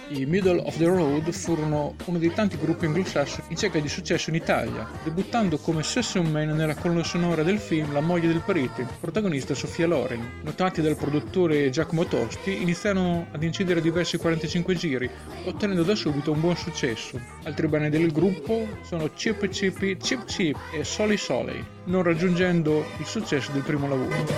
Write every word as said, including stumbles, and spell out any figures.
I Middle of the Road furono uno dei tanti gruppi anglosassoni in cerca di successo in Italia, debuttando come Session Man nella colonna sonora del film La moglie del prete, protagonista Sofia Loren. Notati dal produttore Giacomo Tosti, iniziarono ad incidere diversi quarantacinque giri, ottenendo da subito un buon successo. Altri brani del gruppo sono Chippy Chippy Chip Chip e Soli Soli, non raggiungendo il successo del primo lavoro.